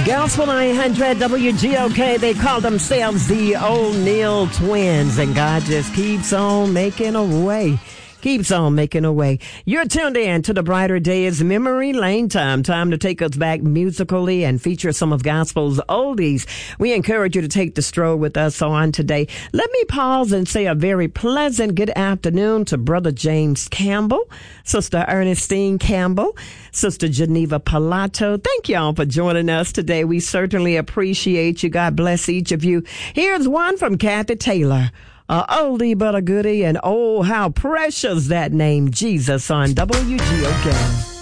Gospel 900 WGOK, they call themselves the O'Neill Twins, and God just keeps on making a way. Keeps on making a way. You're tuned in to the Brighter Days Memory Lane Time to take us back musically and feature some of gospel's oldies. We encourage you to take the stroll with us on today. Let me pause and say a very pleasant good afternoon to Brother James Campbell, Sister Ernestine Campbell, Sister Geneva Pilato. Thank y'all for joining us today. We certainly appreciate you. God bless each of you. Here's one from Kathy Taylor. A oldie but a goodie, and oh, how precious that name, Jesus, on WGOK.